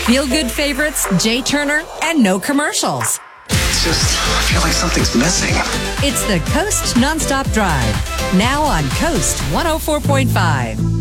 Feel-good favorites, Jay Turner, and no commercials. It's just, I feel like something's missing. It's the Coast Nonstop Drive, now on Coast 104.5.